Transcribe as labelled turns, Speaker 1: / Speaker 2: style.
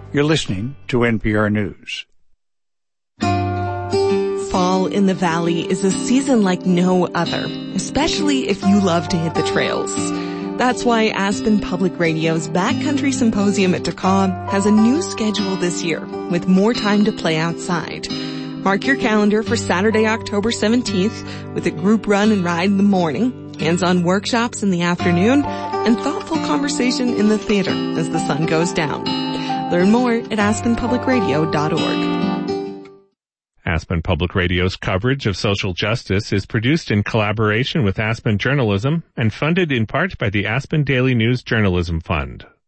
Speaker 1: You're listening to NPR News.
Speaker 2: Fall in the Valley is a season like no other, especially if you love to hit the trails. That's why Aspen Public Radio's Backcountry Symposium at DeKalb has a new schedule this year with more time to play outside. Mark your calendar for Saturday, October 17th with a group run and ride in the morning, hands-on workshops in the afternoon, and thoughtful conversation in the theater as the sun goes down. Learn more at aspenpublicradio.org.
Speaker 3: Aspen Public Radio's coverage of social justice is produced in collaboration with Aspen Journalism and funded in part by the Aspen Daily News Journalism Fund.